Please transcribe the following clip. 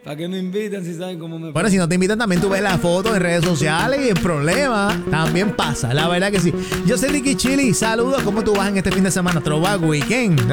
¿Para qué me invitan si saben cómo me Bueno, si no te invitan, también tú ves las fotos en redes sociales y el problema también pasa, la verdad que sí. Yo soy Ricky Chili, saludos, ¿cómo tú vas en este fin de semana? Throwback Weekend.